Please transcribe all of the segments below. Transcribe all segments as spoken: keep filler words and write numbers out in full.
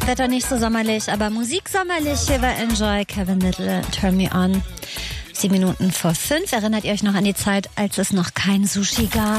Wetter nicht so sommerlich, aber Musik sommerlich. Hier war Enjoy, Kevin Little, Turn Me On. Sieben Minuten vor fünf. Erinnert ihr euch noch an die Zeit, als es noch kein Sushi gab?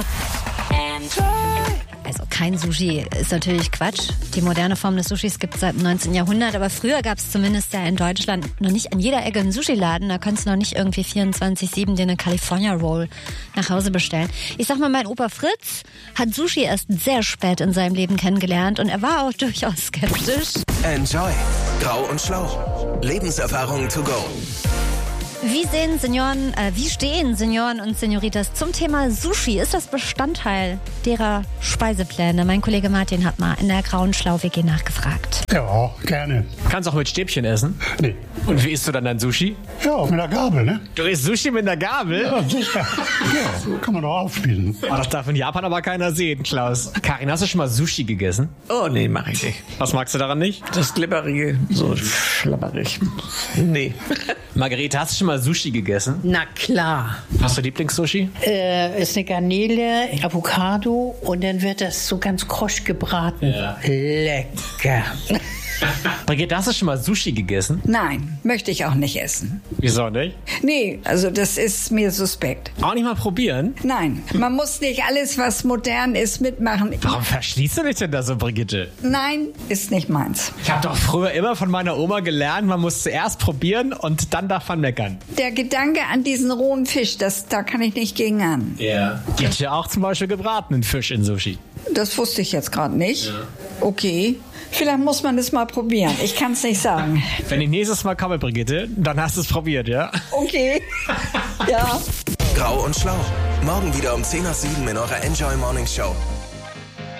Also kein Sushi ist natürlich Quatsch. Die moderne Form des Sushis gibt es seit dem neunzehnten Jahrhundert. Aber früher gab es zumindest ja in Deutschland noch nicht an jeder Ecke einen Sushi-Laden. Da konntest du noch nicht irgendwie vierundzwanzig sieben dir eine California Roll nach Hause bestellen. Ich sag mal, mein Opa Fritz hat Sushi erst sehr spät in seinem Leben kennengelernt. Und er war auch durchaus skeptisch. Enjoy. Grau und Schlau. Lebenserfahrung to go. Wie sehen Senioren, äh, wie stehen Senioren und Senioritas zum Thema Sushi? Ist das Bestandteil derer Speisepläne? Mein Kollege Martin hat mal in der Grauen Schlau-W G nachgefragt. Ja, gerne. Kannst auch mit Stäbchen essen? Nee. Und wie isst du dann dein Sushi? Ja, mit der Gabel, ne? Du isst Sushi mit einer Gabel? Ja, sicher. Ja, so kann man doch aufspielen. Oh, das darf in Japan aber keiner sehen, Klaus. Karin, hast du schon mal Sushi gegessen? Oh, nee, mach ich nicht. Was magst du daran nicht? Das Glibberige, so schlabberig. Nee. Margarete, hast du schon mal Sushi gegessen? Na klar. Hast du Lieblingssushi? Äh, ist eine Garnele, Avocado und dann wird das so ganz krosch gebraten. Ja. Lecker. Brigitte, hast du schon mal Sushi gegessen? Nein, möchte ich auch nicht essen. Wieso nicht? Nee, also das ist mir suspekt. Auch nicht mal probieren? Nein, man muss nicht alles, was modern ist, mitmachen. Warum verschließt du dich denn da so, Brigitte? Nein, ist nicht meins. Ich habe doch früher immer von meiner Oma gelernt, man muss zuerst probieren und dann darf man meckern. Der Gedanke an diesen rohen Fisch, das, da kann ich nicht gegen an. Ja. Gibt ja auch zum Beispiel gebratenen Fisch in Sushi. Das wusste ich jetzt gerade nicht. Ja. Okay. Vielleicht muss man das mal probieren. Ich kann es nicht sagen. Wenn ich nächstes Mal komme, Brigitte, dann hast du es probiert, ja? Okay. Ja. Grau und Schlau. Morgen wieder um zehn nach sieben in eurer Enjoy Morning Show.